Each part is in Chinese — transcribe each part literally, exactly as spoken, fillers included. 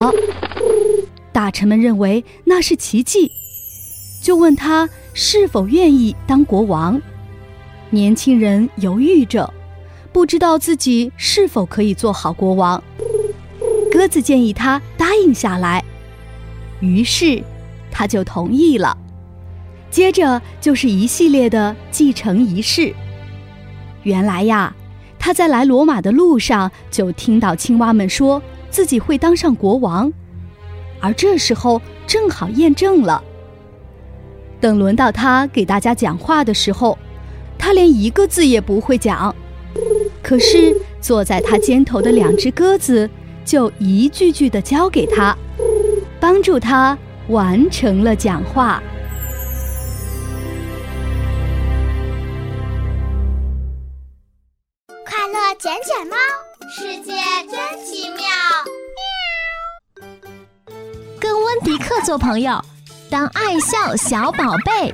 了。大臣们认为那是奇迹，就问他是否愿意当国王。年轻人犹豫着，不知道自己是否可以做好国王。鸽子建议他答应下来，于是他就同意了。接着就是一系列的继承仪式。原来呀，他在来罗马的路上就听到青蛙们说自己会当上国王，而这时候正好验证了。等轮到他给大家讲话的时候，他连一个字也不会讲，可是坐在他肩头的两只鸽子就一句句地教给他，帮助他完成了讲话。 快乐捡捡猫，世界真奇妙。 跟温迪克做朋友，当爱笑小宝贝。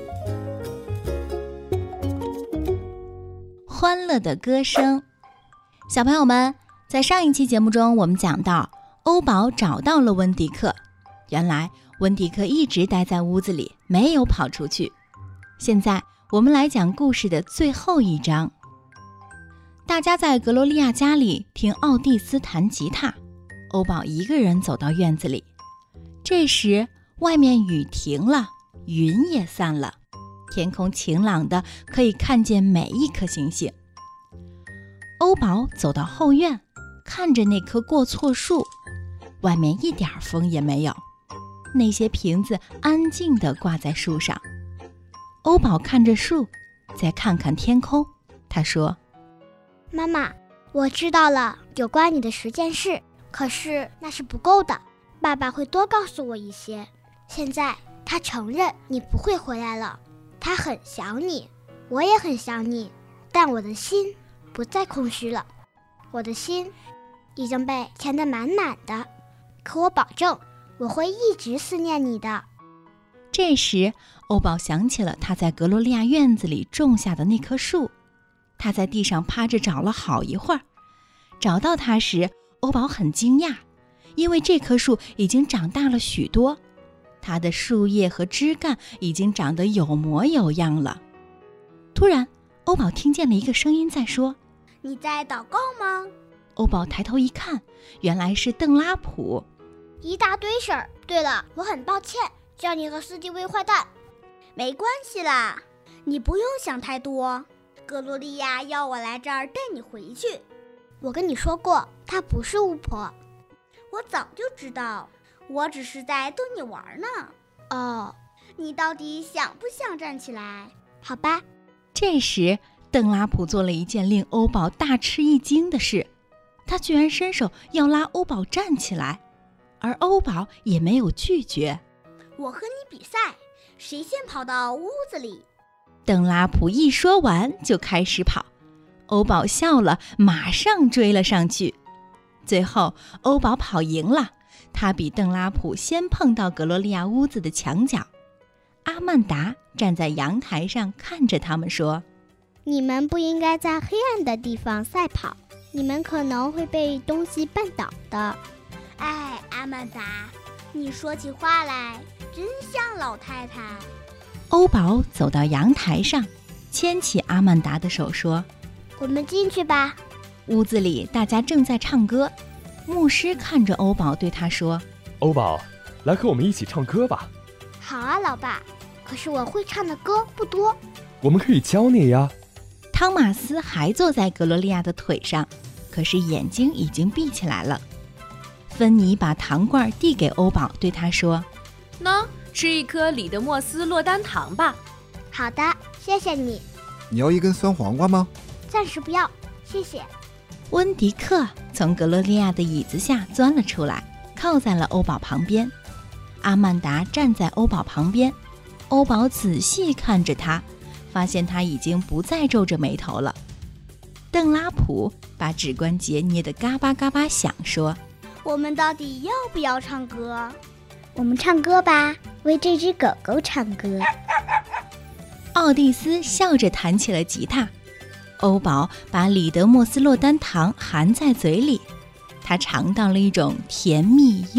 欢乐的歌声。小朋友们，在上一期节目中，我们讲到欧宝找到了温迪克。原来温迪克一直待在屋子里，没有跑出去。现在我们来讲故事的最后一章。大家在格罗利亚家里听奥蒂斯弹吉他，欧宝一个人走到院子里。这时外面雨停了，云也散了，天空晴朗的可以看见每一颗星星。欧宝走到后院，看着那棵过错树，外面一点风也没有，那些瓶子安静地挂在树上。欧宝看着树，再看看天空，他说： 妈妈，我知道了有关你的十件事，可是那是不够的，爸爸会多告诉我一些。现在他承认你不会回来了，他很想你，我也很想你，但我的心不再空虚了，我的心已经被填得满满的，可我保证我会一直思念你的。 这时欧宝想起了他在格罗利亚院子里种下的那棵树，他在地上趴着找了好一会儿，找到它时，欧宝很惊讶，因为这棵树已经长大了许多，它的树叶和枝干已经长得有模有样了。突然，欧宝听见了一个声音在说： 你在祷告吗？ 欧宝抬头一看，原来是邓拉普。 一大堆事儿。对了，我很抱歉叫你和斯蒂威坏蛋。没关系啦，你不用想太多。格罗利亚要我来这儿带你回去。我跟你说过，她不是巫婆。我早就知道，我只是在逗你玩呢。哦，你到底想不想站起来？好吧。 这时，邓拉普做了一件令欧宝大吃一惊的事，他居然伸手要拉欧宝站起来，而欧宝也没有拒绝。 我和你比赛，谁先跑到屋子里？ 邓拉普一说完就开始跑，欧宝笑了，马上追了上去。最后欧宝跑赢了，他比邓拉普先碰到格罗利亚屋子的墙角。阿曼达站在阳台上看着他们说： 你们不应该在黑暗的地方赛跑，你们可能会被东西绊倒的。哎，阿曼达，你说起话来真像老太太。 欧宝走到阳台上，牵起阿曼达的手说： 我们进去吧。 屋子里大家正在唱歌，牧师看着欧宝对他说： 欧宝，来和我们一起唱歌吧。 好啊，老爸，可是我会唱的歌不多。 我们可以教你呀。 汤马斯还坐在格罗利亚的腿上，可是眼睛已经闭起来了。芬妮把糖罐递给欧宝，对他说： 喏，吃一颗里德莫斯洛丹糖吧。 好的，谢谢你。 你要一根酸黄瓜吗？ 暂时不要，谢谢。 温迪克从格罗利亚的椅子下钻了出来，靠在了欧宝旁边。阿曼达站在欧宝旁边，欧宝仔细看着他，发现他已经不再皱着眉头了。邓拉普把指关节捏得嘎巴嘎巴响，说： 我们到底要不要唱歌？我们唱歌吧，为这只狗狗唱歌。 奥蒂斯笑着弹起了吉他，欧宝把里德莫斯洛丹糖含在嘴里，他尝到了一种甜蜜